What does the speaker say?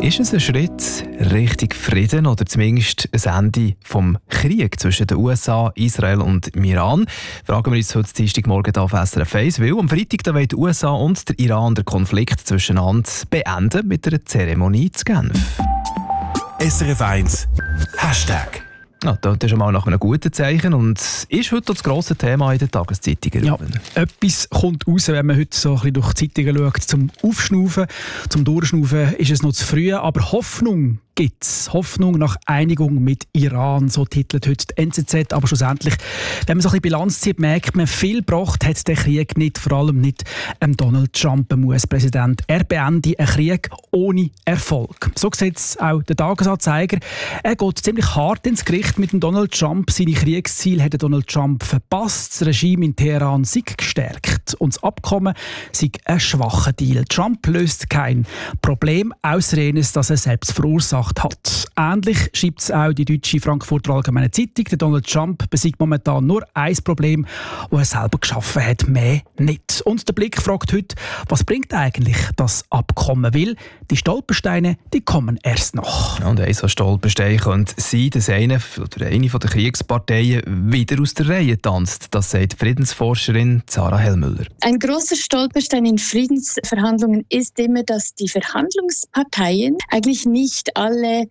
Ist es ein Schritt Richtung Frieden oder zumindest ein Ende vom Krieg zwischen den USA, Israel und dem Iran? Fragen wir uns heute Dienstagmorgen auf SRF 1, weil am Freitag da wollen die USA und der Iran den Konflikt zwischeneinander beenden mit einer Zeremonie zu Genf. SRF 1 Hashtag. Ja, das ist schon mal nach einem guten Zeichen und ist heute das grosse Thema in den Tageszeitungen. Ja, etwas kommt raus, wenn man heute so ein bisschen durch die Zeitungen schaut. Zum Aufschnaufen, zum Durchschnaufen ist es noch zu früh, aber Hoffnung gibt's. Hoffnung nach Einigung mit Iran, so titelt heute die NZZ. Aber schlussendlich, wenn man so ein bisschen Bilanz zieht, merkt man, viel gebracht hat der Krieg nicht, vor allem nicht Donald Trump, dem US-Präsident. Er beendet einen Krieg ohne Erfolg. So sieht es auch der Tagesanzeiger. Er geht ziemlich hart ins Gericht mit dem Donald Trump. Seine Kriegsziele hat Donald Trump verpasst. Das Regime in Teheran sei gestärkt. Und das Abkommen sei ein schwacher Deal. Trump löst kein Problem, ausser jenes, das er selbst verursacht hat. Ähnlich schreibt es auch die deutsche Frankfurter Allgemeine Zeitung. Der Donald Trump besiegt momentan nur ein Problem, das er selber geschaffen hat, mehr nicht. Und der Blick fragt heute, was bringt eigentlich das Abkommen? Weil die Stolpersteine, die kommen erst noch. Und ein so Stolperstein könnte sein, dass eine der Kriegsparteien wieder aus der Reihe tanzt. Das sagt die Friedensforscherin Sarah Hellmüller. Ein großer Stolperstein in Friedensverhandlungen ist immer, dass die Verhandlungsparteien eigentlich nicht alle